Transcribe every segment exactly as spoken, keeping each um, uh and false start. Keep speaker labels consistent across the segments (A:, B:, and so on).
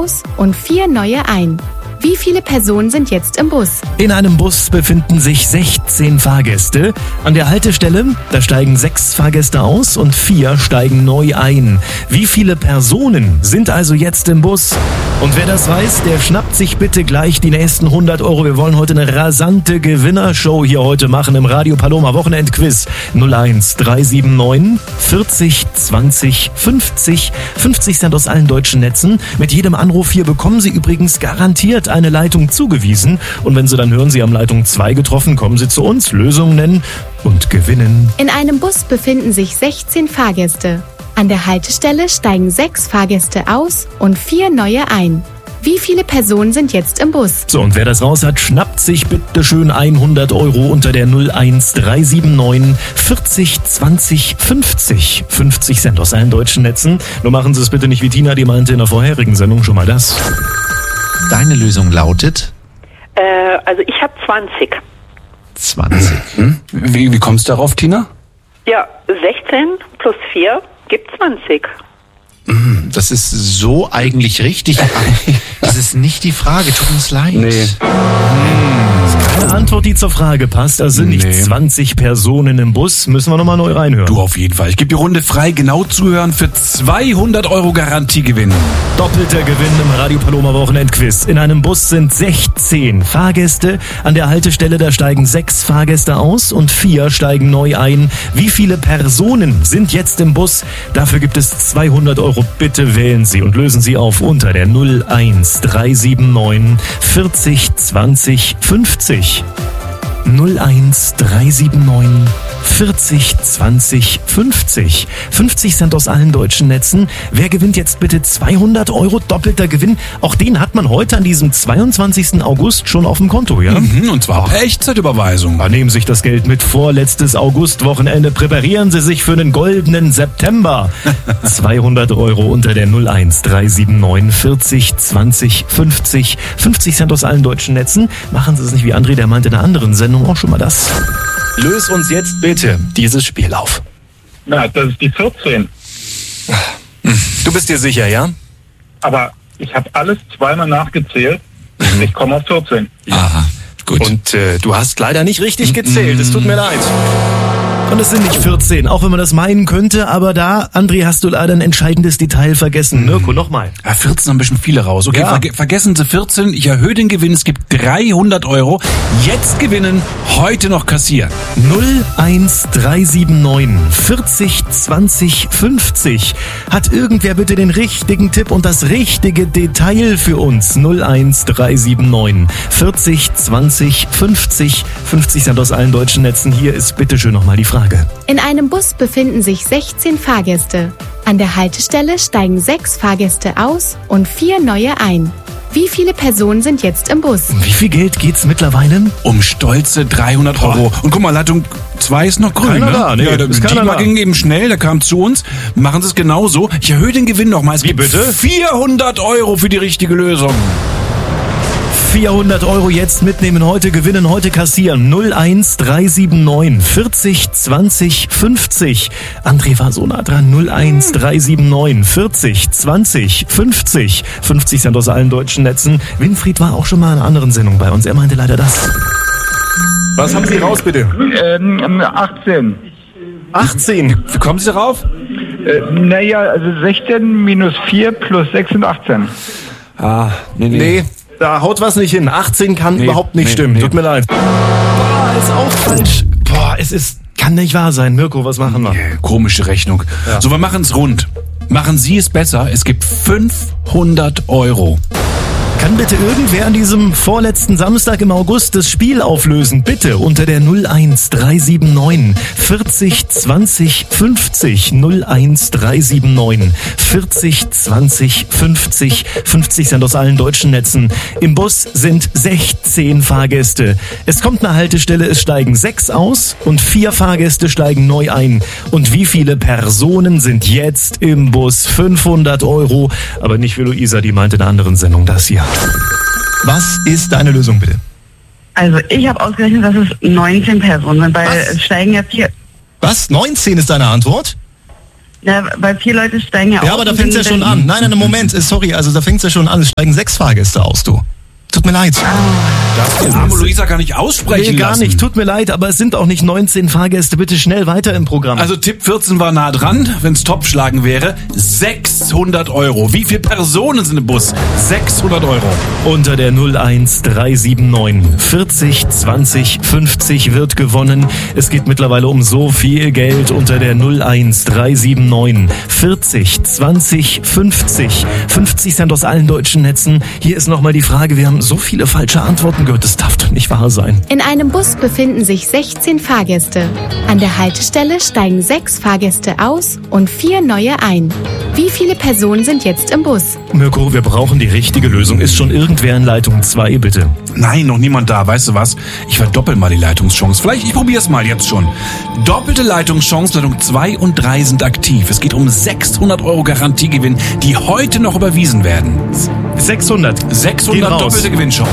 A: aus und vier neue ein. Wie viele Personen sind jetzt im Bus?
B: In einem Bus befinden sich sechzehn Fahrgäste. An der Haltestelle, da steigen sechs Fahrgäste aus und vier steigen neu ein. Wie viele Personen sind also jetzt im Bus? Und wer das weiß, der schnappt sich bitte gleich die nächsten hundert Euro. Wir wollen heute eine rasante Gewinnershow hier heute machen im Radio Paloma Wochenendquiz. null eins drei sieben neun vierzig zwanzig fünfzig. fünfzig Cent aus allen deutschen Netzen. Mit jedem Anruf hier bekommen Sie übrigens garantiert eine Leitung zugewiesen. Und wenn Sie dann hören, Sie haben Leitung zwei getroffen, kommen Sie zu uns, Lösungen nennen und gewinnen.
A: In einem Bus befinden sich sechzehn Fahrgäste. An der Haltestelle steigen sechs Fahrgäste aus und vier neue ein. Wie viele Personen sind jetzt im Bus?
B: So, und wer das raus hat, schnappt sich bitte schön hundert Euro unter der null eins drei sieben neun vierzig zwanzig fünfzig. fünfzig Cent aus allen deutschen Netzen. Nur machen Sie es bitte nicht wie Tina, die meinte in der vorherigen Sendung schon mal das.
C: Deine Lösung lautet?
D: Äh, also ich habe zwanzig.
C: zwanzig.
E: Hm? Wie, wie kommst du darauf, Tina?
D: Ja, sechzehn plus vier gibt zwanzig.
C: Das ist so eigentlich richtig. Das ist nicht die Frage, tut uns leid.
E: Nee.
B: Keine Antwort, die zur Frage passt. Da sind nicht
E: Nee.
B: zwanzig Personen im Bus. Müssen wir nochmal neu reinhören.
E: Du auf jeden Fall. Ich gebe die Runde frei. Genau zuhören für zweihundert Euro Garantiegewinn.
B: Doppelter Gewinn im Radio Paloma Wochenendquiz. In einem Bus sind sechzehn Fahrgäste. An der Haltestelle, da steigen sechs Fahrgäste aus und vier steigen neu ein. Wie viele Personen sind jetzt im Bus? Dafür gibt es zweihundert Euro. Bitte wählen Sie und lösen Sie auf unter der null eins drei sieben neun vierzig zwanzig fünfzig. null eins drei sieben neun vierzig zwanzig fünfzig. fünfzig Cent aus allen deutschen Netzen. Wer gewinnt jetzt bitte zweihundert Euro doppelter Gewinn? Auch den hat man heute an diesem zweiundzwanzigsten August schon auf dem Konto, ja?
E: Mhm, und zwar per Echtzeitüberweisung.
B: Da nehmen Sie sich das Geld mit vor. Letztes Augustwochenende. Präparieren Sie sich für den goldenen September. zweihundert Euro unter der null eins drei sieben neun vierzig zwanzig fünfzig. fünfzig Cent aus allen deutschen Netzen. Machen Sie es nicht wie André, der meinte in einer anderen Sendung auch schon mal das. Löse uns jetzt bitte dieses Spiel auf.
F: Na, das ist die vierzehn.
B: Du bist dir sicher, ja?
F: Aber ich habe alles zweimal nachgezählt. Ich komme auf vierzehn.
E: Aha, gut.
B: Und äh, du hast leider nicht richtig gezählt. Es tut mir leid. Und es sind nicht vierzehn, auch wenn man das meinen könnte. Aber da, André, hast du leider ein entscheidendes Detail vergessen. Mirko, nochmal.
E: Ja, vierzehn haben ein bisschen viele raus. Okay,
B: Ja.
E: verge- vergessen Sie vierzehn. Ich erhöhe den Gewinn. Es gibt dreihundert Euro. Jetzt gewinnen, heute noch kassieren.
B: null eins drei sieben neun vierzig zwanzig fünfzig. Hat irgendwer bitte den richtigen Tipp und das richtige Detail für uns? null eins drei sieben neun vierzig zwanzig fünfzig. fünfzig Cent aus allen deutschen Netzen. Hier ist bitteschön nochmal die Frage.
A: In einem Bus befinden sich sechzehn Fahrgäste. An der Haltestelle steigen sechs Fahrgäste aus und vier neue ein. Wie viele Personen sind jetzt im Bus?
B: Um wie viel Geld geht's mittlerweile?
E: Um stolze dreihundert Euro. Und guck mal, Leitung zwei ist noch grün.
B: Keiner
E: ne?
B: da, nee,
E: ja, der
B: ist keiner
E: Dietmar
B: da.
E: ging eben schnell, der kam zu uns. Machen Sie es genauso. Ich erhöhe den Gewinn nochmal. Es
B: Wie
E: gibt
B: bitte?
E: vierhundert Euro für die richtige Lösung.
B: vierhundert Euro jetzt mitnehmen, heute gewinnen, heute kassieren. null eins drei sieben neun vierzig zwanzig fünfzig. André war so nah dran. null eins drei sieben neun vierzig zwanzig fünfzig. fünfzig Cent aus allen deutschen Netzen. Winfried war auch schon mal in einer anderen Sendung bei uns. Er meinte leider das. Was haben Sie raus, bitte?
F: Ähm, achtzehn.
B: achtzehn.
E: Wie kommen Sie darauf?
F: Äh, naja, also sechzehn minus vier plus sechs sind achtzehn.
E: Ah, nee,
B: Nee, da haut was nicht hin. achtzehn kann
E: Nee,
B: überhaupt nicht
E: nee,
B: stimmen.
E: nee.
B: Tut mir leid. Boah, ist auch falsch. Boah, es ist, kann nicht wahr sein. Mirko, was machen wir?
E: Äh, Komische Rechnung.
B: Ja.
E: So, wir machen es rund. Machen Sie es besser. Es gibt fünfhundert Euro.
B: Kann bitte irgendwer an diesem vorletzten Samstag im August das Spiel auflösen? Bitte unter der null eins drei sieben neun vierzig zwanzig fünfzig. null eins drei sieben neun vierzig zwanzig fünfzig. fünfzig Cent aus allen deutschen Netzen. Im Bus sind sechzehn Fahrgäste. Es kommt eine Haltestelle, es steigen sechs aus und vier Fahrgäste steigen neu ein. Und wie viele Personen sind jetzt im Bus? fünfhundert Euro. Aber nicht für Luisa, die meinte in einer anderen Sendung das hier. Was ist deine Lösung, bitte?
G: Also ich habe ausgerechnet, dass es neunzehn Personen sind, weil
B: Was?
G: es steigen ja vier.
B: Was? neunzehn ist deine Antwort?
G: Ja, weil vier Leute steigen ja,
C: Ja,
G: aus.
C: aber da
G: und
C: fängt's ja
G: dann-
C: schon an. Nein, nein, Moment, sorry, also da fängt's ja schon an. Es steigen sechs Fahrgäste aus, du. Tut mir leid.
E: Darf die arme Luisa gar nicht aussprechen
B: Nee, gar
E: lassen.
B: nicht. Tut mir leid, aber es sind auch nicht neunzehn Fahrgäste. Bitte schnell weiter im Programm.
E: Also Tipp vierzehn war nah dran, wenn's top schlagen wäre. sechshundert Euro. Wie viele Personen sind im Bus? sechshundert Euro.
B: Unter der null eins drei sieben neun vierzig zwanzig fünfzig wird gewonnen. Es geht mittlerweile um so viel Geld. Unter der null eins drei sieben neun vierzig zwanzig fünfzig. fünfzig Cent aus allen deutschen Netzen. Hier ist nochmal die Frage, wir haben so viele falsche Antworten gehört. Das darf doch nicht wahr sein.
A: In einem Bus befinden sich sechzehn Fahrgäste. An der Haltestelle steigen sechs Fahrgäste aus und vier neue ein. Wie viele Personen sind jetzt im Bus?
B: Mirko, wir brauchen die richtige Lösung. Ist schon irgendwer in Leitung zwei, bitte?
E: Nein, noch niemand da. Weißt du was? Ich verdoppel mal die Leitungschance. Vielleicht, ich probier's mal jetzt schon. Doppelte Leitungschance, Leitung zwei und drei sind aktiv. Es geht um sechshundert Euro Garantiegewinn, die heute noch überwiesen werden.
B: sechshundert.
E: sechshundert
B: Gehen raus.
E: doppelte Gewinnchance.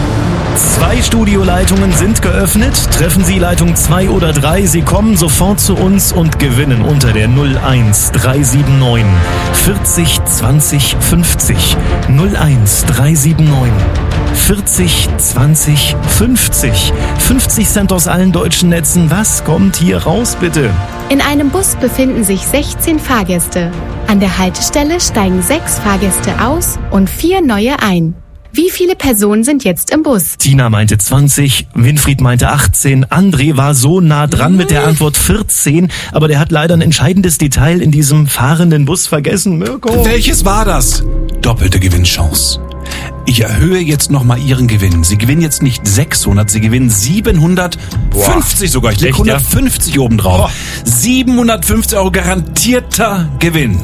B: Zwei Studioleitungen sind geöffnet. Treffen Sie Leitung zwei oder drei. Sie kommen sofort zu uns und gewinnen unter der null eins drei sieben neun vierzig zwanzig fünfzig. null eins drei sieben neun vierzig zwanzig fünfzig. fünfzig Cent aus allen deutschen Netzen. Was kommt hier raus, bitte?
A: In einem Bus befinden sich sechzehn Fahrgäste. An der Haltestelle steigen sechs Fahrgäste aus und vier neue ein. Wie viele Personen sind jetzt im Bus?
B: Tina meinte zwanzig, Winfried meinte achtzehn, André war so nah dran mit der Antwort vierzehn, aber der hat leider ein entscheidendes Detail in diesem fahrenden Bus vergessen, Mirko.
E: Welches war das? Doppelte Gewinnchance. Ich erhöhe jetzt nochmal Ihren Gewinn. Sie gewinnen jetzt nicht sechshundert, Sie gewinnen siebenhundertfünfzig sogar. Ich lege
B: Echt, ja?
E: hundertfünfzig obendrauf. siebenhundertfünfzig Euro garantierter Gewinn.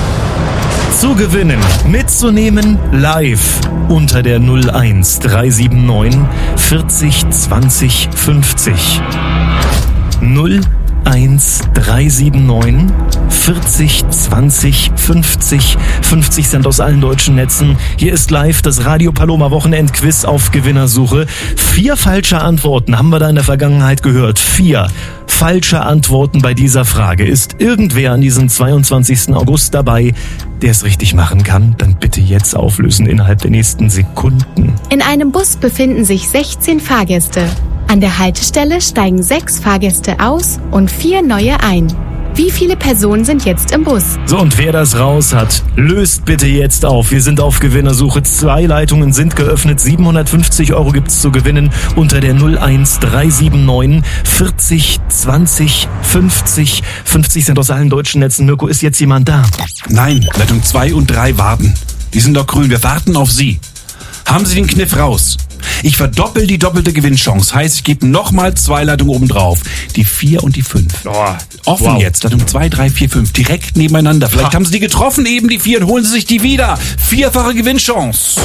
B: Zu gewinnen, mitzunehmen, live unter der null eins drei sieben neun vierzig zwanzig fünfzig. null eins drei sieben neun vierzig zwanzig fünfzig. fünfzig Cent aus allen deutschen Netzen. Hier ist live das Radio Paloma Wochenendquiz auf Gewinnersuche. Vier falsche Antworten haben wir da in der Vergangenheit gehört. Vier falsche Antworten bei dieser Frage. Ist irgendwer an diesem zweiundzwanzigsten August dabei, der es richtig machen kann? Dann bitte jetzt auflösen innerhalb der nächsten Sekunden.
A: In einem Bus befinden sich sechzehn Fahrgäste. An der Haltestelle steigen sechs Fahrgäste aus und vier neue ein. Wie viele Personen sind jetzt im Bus?
B: So, und wer das raus hat, löst bitte jetzt auf. Wir sind auf Gewinnersuche. Zwei Leitungen sind geöffnet. siebenhundertfünfzig Euro gibt's zu gewinnen unter der null eins drei sieben neun vierzig zwanzig fünfzig. fünfzig Cent aus allen deutschen Netzen. Mirko, ist jetzt jemand da?
E: Nein, Leitung zwei und drei warten. Die sind doch grün. Wir warten auf Sie. Haben Sie den Kniff raus? Ich verdoppel die doppelte Gewinnchance. Heißt, ich gebe nochmal zwei Leitungen oben drauf. Die vier und die fünf. Offen
B: wow.
E: jetzt. Leitung zwei, drei, vier, fünf. Direkt nebeneinander. Vielleicht
B: Ha.
E: haben Sie die getroffen, eben die vier, und holen Sie sich die wieder. Vierfache Gewinnchance.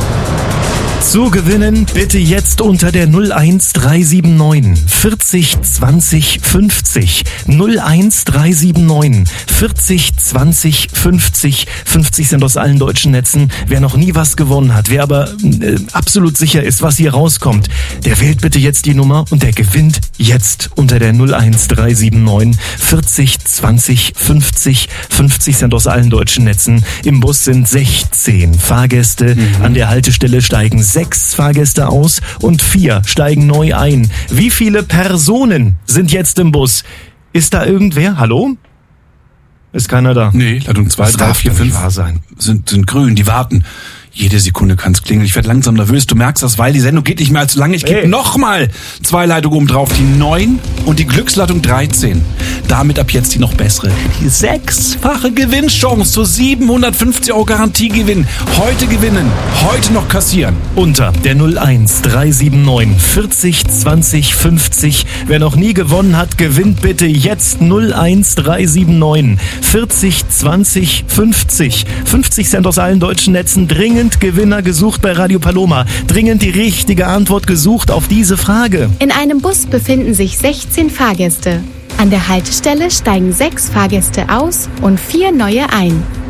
B: Zu gewinnen bitte jetzt unter der null eins drei sieben neun vierzig zwanzig fünfzig. null eins drei sieben neun vierzig zwanzig fünfzig. fünfzig Cent aus allen deutschen Netzen. Wer noch nie was gewonnen hat, wer aber äh, absolut sicher ist, was hier rauskommt, der wählt bitte jetzt die Nummer und der gewinnt jetzt unter der null eins drei sieben neun vierzig zwanzig fünfzig. fünfzig Cent aus allen deutschen Netzen. Im Bus sind sechzehn Fahrgäste. Mhm. An der Haltestelle steigen sechs Fahrgäste aus und vier steigen neu ein. Wie viele Personen sind jetzt im Bus? Ist da irgendwer? Hallo? Ist keiner da?
E: Nee, Leitung zwei,
B: Das
E: drei,
B: darf
E: vier,
B: doch nicht
E: fünf
B: wahr sein.
E: sind, sind grün. Die warten. Jede Sekunde kann's klingeln. Ich werde langsam nervös. Du merkst das, weil die Sendung geht nicht mehr allzu lange. Ich gebe
B: Hey.
E: nochmal zwei Leitungen oben drauf. Die neun und die Glücksleitung dreizehn. Damit ab jetzt die noch bessere. Die sechsfache Gewinnchance zu siebenhundertfünfzig Euro Garantiegewinn. Heute gewinnen. Heute noch kassieren.
B: Unter der null eins drei sieben neun vierzig zwanzig fünfzig. Wer noch nie gewonnen hat, gewinnt bitte jetzt null eins drei sieben neun vierzig zwanzig fünfzig. fünfzig Cent aus allen deutschen Netzen. Dringend Gewinner gesucht bei Radio Paloma. Dringend die richtige Antwort gesucht auf diese Frage.
A: In einem Bus befinden sich sechzehn Fahrgäste. An der Haltestelle steigen sechs Fahrgäste aus und vier neue ein.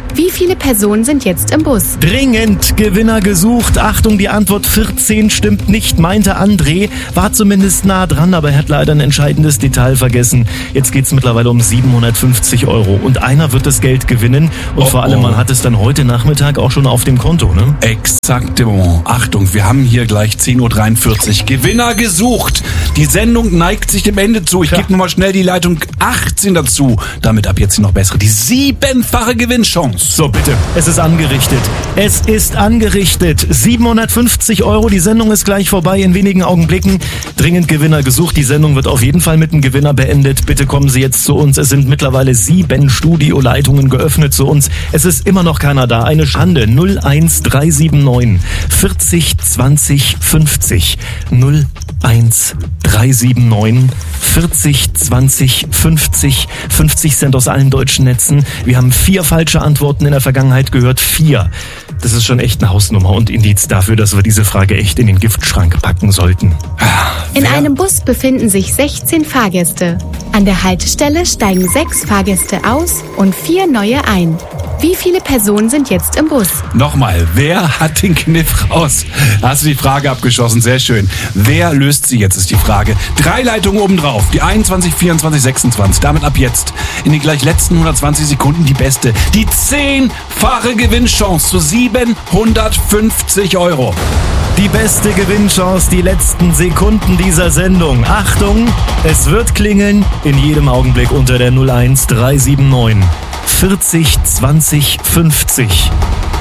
A: Wie viele Personen sind jetzt im Bus?
B: Dringend Gewinner gesucht. Achtung, die Antwort vierzehn stimmt nicht, meinte André. War zumindest nah dran, aber er hat leider ein entscheidendes Detail vergessen. Jetzt geht's mittlerweile um siebenhundertfünfzig Euro. Und einer wird das Geld gewinnen. Und
E: Oh,
B: vor allem,
E: oh.
B: man hat es dann heute Nachmittag auch schon auf dem Konto, ne?
E: Exaktement. Achtung, wir haben hier gleich zehn Uhr dreiundvierzig. Gewinner gesucht. Die Sendung neigt sich dem Ende zu. Ich
B: Ja.
E: gebe nochmal schnell die Leitung achtzehn dazu. Damit ab jetzt die noch bessere. Die siebenfache Gewinnchance.
B: So, bitte. Es ist angerichtet. Es ist angerichtet. siebenhundertfünfzig Euro. Die Sendung ist gleich vorbei in wenigen Augenblicken. Dringend Gewinner gesucht. Die Sendung wird auf jeden Fall mit einem Gewinner beendet. Bitte kommen Sie jetzt zu uns. Es sind mittlerweile sieben Studioleitungen geöffnet zu uns. Es ist immer noch keiner da. Eine Schande. null eins drei sieben neun vierzig zwanzig fünfzig. null eins drei sieben neun vierzig zwanzig fünfzig. fünfzig Cent aus allen deutschen Netzen. Wir haben vier falsche Antworten in der Vergangenheit gehört. Vier. Das ist schon echt eine Hausnummer und Indiz dafür, dass wir diese Frage echt in den Giftschrank packen sollten.
A: In einem Bus befinden sich sechzehn Fahrgäste. An der Haltestelle steigen sechs Fahrgäste aus und vier neue ein. Wie viele Personen sind jetzt im Bus?
E: Nochmal, wer hat den Kniff raus? Hast du die Frage abgeschossen? Sehr schön. Wer löst sie jetzt, ist die Frage. Drei Leitungen obendrauf. Die einundzwanzig, vierundzwanzig, sechsundzwanzig. Damit ab jetzt in den gleich letzten hundertzwanzig Sekunden die beste. Die zehnfache Gewinnchance zu siebenhundertfünfzig Euro.
B: Die beste Gewinnchance, die letzten Sekunden dieser Sendung. Achtung, es wird klingeln in jedem Augenblick unter der null eins drei sieben neun vierzig zwanzig fünfzig.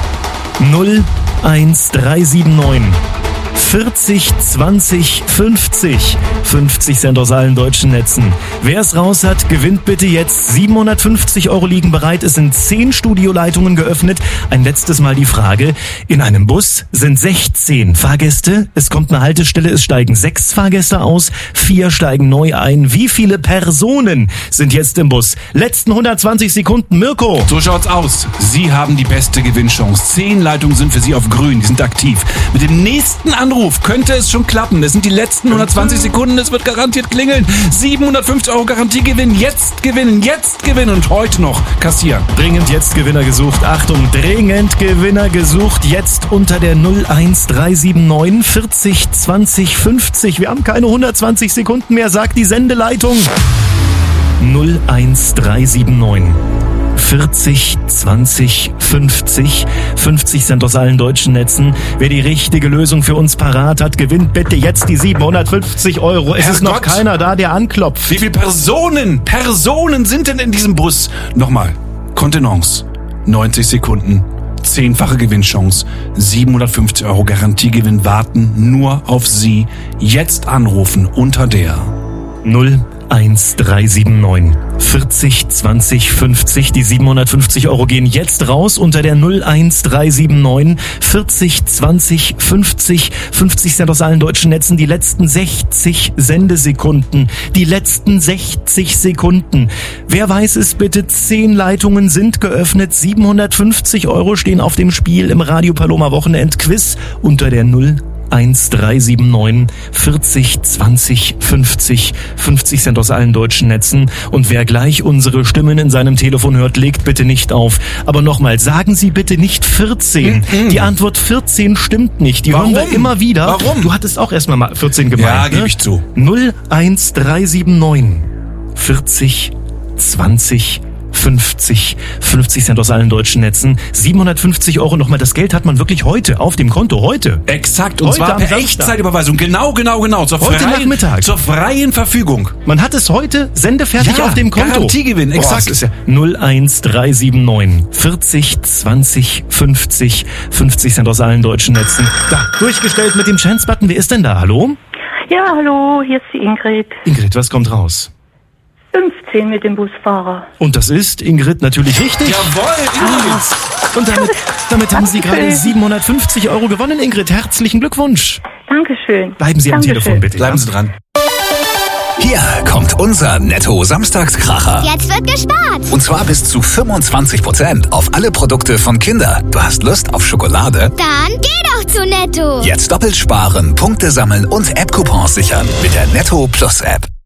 B: null eins drei sieben neun vierzig zwanzig fünfzig. fünfzig Cent aus allen deutschen Netzen. Wer es raus hat, gewinnt bitte jetzt. siebenhundertfünfzig Euro liegen bereit. Es sind zehn Studioleitungen geöffnet. Ein letztes Mal die Frage. In einem Bus sind sechzehn Fahrgäste. Es kommt eine Haltestelle. Es steigen sechs Fahrgäste aus. Vier steigen neu ein. Wie viele Personen sind jetzt im Bus? Letzten hundertzwanzig Sekunden. Mirko.
E: So schaut's aus. Sie haben die beste Gewinnchance. Zehn Leitungen sind für Sie auf grün. Die sind aktiv. Mit dem nächsten Anruf könnte es schon klappen. Es sind die letzten hundertzwanzig Sekunden. Es wird garantiert klingeln. siebenhundertfünfzig Euro Garantiegewinn. Jetzt gewinnen. Jetzt gewinnen. Und heute noch kassieren.
B: Dringend jetzt Gewinner gesucht. Achtung, dringend Gewinner gesucht. Jetzt unter der null eins drei sieben neun vierzig zwanzig fünfzig. Wir haben keine hundertzwanzig Sekunden mehr, sagt die Sendeleitung. null eins drei sieben neun vierzig zwanzig fünfzig. fünfzig Cent aus allen deutschen Netzen. Wer die richtige Lösung für uns parat hat, gewinnt bitte jetzt die siebenhundertfünfzig Euro. Es ist noch
E: Herrgott.
B: keiner da, der anklopft.
E: Wie viele Personen, Personen sind denn in diesem Bus? Nochmal, Kontenance, neunzig Sekunden, zehnfache Gewinnchance, siebenhundertfünfzig Euro Garantiegewinn warten nur auf Sie. Jetzt anrufen unter der
B: null eins drei sieben neun vierzig zwanzig fünfzig. Die siebenhundertfünfzig Euro gehen jetzt raus unter der null eins drei sieben neun vierzig zwanzig fünfzig. fünfzig Cent aus allen deutschen Netzen. Die letzten sechzig Sendesekunden. Die letzten sechzig Sekunden. Wer weiß es bitte? Zehn Leitungen sind geöffnet. siebenhundertfünfzig Euro stehen auf dem Spiel im Radio Paloma Wochenendquiz unter der null eins drei sieben neun vierzig zwanzig fünfzig. fünfzig Cent aus allen deutschen Netzen. Und wer gleich unsere Stimmen in seinem Telefon hört, legt bitte nicht auf. Aber nochmal, sagen Sie bitte nicht vierzehn.
E: Mhm.
B: Die Antwort vierzehn stimmt nicht. Die
E: Warum?
B: hören wir immer wieder.
E: Warum?
B: Du hattest auch erstmal mal vierzehn gemeint.
E: Ja,
B: ne?
E: gebe ich zu.
B: null eins drei sieben neun vierzig zwanzig fünfzig. fünfzig Cent aus allen deutschen Netzen. siebenhundertfünfzig Euro nochmal. Das Geld hat man wirklich heute auf dem Konto. Heute.
E: Exakt, und
B: Heute
E: zwar
B: am
E: per
B: Samstag.
E: Echtzeitüberweisung. Genau, genau, genau. Zur
B: Heute
E: freien,
B: Nachmittag.
E: Zur freien Verfügung.
B: Man hat es heute sendefertig
E: Ja,
B: auf dem Konto.
E: Garantiegewinn, exakt.
B: Boah, das ist ja null eins drei sieben neun vierzig zwanzig fünfzig. fünfzig Cent aus allen deutschen Netzen. Da, durchgestellt mit dem Chance-Button. Wer ist denn da? Hallo?
D: Ja, hallo, hier ist die Ingrid.
B: Ingrid, was kommt raus?
D: fünfzehn mit dem Busfahrer.
B: Und das ist, Ingrid, natürlich richtig.
E: Jawohl, Ingrid.
B: Und damit, damit haben Sie
D: Dankeschön.
B: gerade siebenhundertfünfzig Euro gewonnen, Ingrid. Herzlichen Glückwunsch.
D: Dankeschön.
B: Bleiben Sie am
D: Dankeschön.
B: Telefon, bitte.
E: Bleiben
B: ja?
E: Sie dran.
H: Hier kommt unser Netto-Samstagskracher.
I: Jetzt wird gespart.
H: Und zwar bis zu fünfundzwanzig Prozent auf alle Produkte von Kinder. Du hast Lust auf Schokolade?
I: Dann geh doch zu Netto.
H: Jetzt doppelt sparen, Punkte sammeln und App-Coupons sichern mit der Netto Plus App.